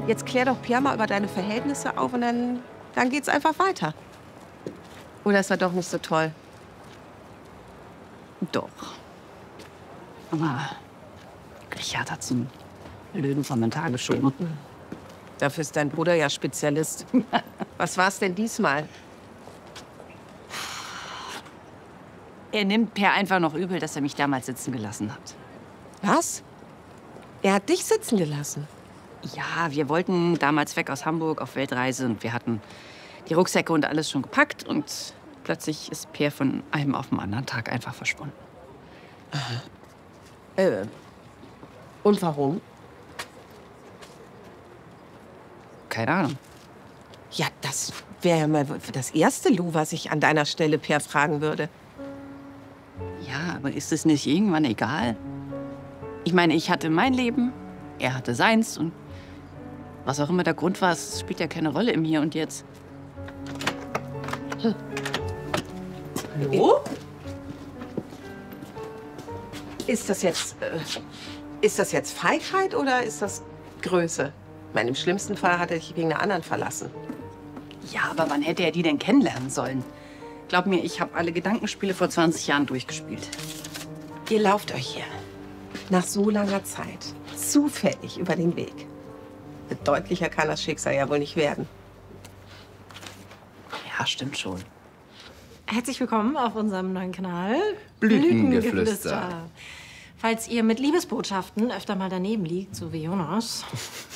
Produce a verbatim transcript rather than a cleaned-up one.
Jetzt klär doch Pierre mal über deine Verhältnisse auf und dann, dann geht's einfach weiter. Oder ist er doch nicht so toll? Doch. Aber Richard hat so einen blöden Kommentar geschoben. Dafür ist dein Bruder ja Spezialist. Was war's denn diesmal? Er nimmt Per einfach noch übel, dass er mich damals sitzen gelassen hat. Was? Er hat dich sitzen gelassen? Ja, wir wollten damals weg aus Hamburg auf Weltreise und wir hatten die Rucksäcke und alles schon gepackt und plötzlich ist Per von einem auf den anderen Tag einfach verschwunden. Aha. Äh, und warum? Keine Ahnung. Ja, das wäre ja mal das erste, Lou, was ich an deiner Stelle Per fragen würde. Ja, aber ist es nicht irgendwann egal? Ich meine, ich hatte mein Leben, er hatte seins und was auch immer der Grund war, es spielt ja keine Rolle im Hier und Jetzt. Hm. Hallo? Ist das jetzt, äh, ist das jetzt Feigheit oder ist das Größe? Ich meine, im schlimmsten Fall hat er dich wegen einer anderen verlassen. Ja, aber wann hätte er die denn kennenlernen sollen? Glaub mir, ich habe alle Gedankenspiele vor zwanzig Jahren durchgespielt. Ihr lauft euch hier nach so langer Zeit zufällig über den Weg. Deutlicher kann das Schicksal ja wohl nicht werden. Ja, stimmt schon. Herzlich willkommen auf unserem neuen Kanal Blütengeflüster. Falls ihr mit Liebesbotschaften öfter mal daneben liegt, so wie Jonas,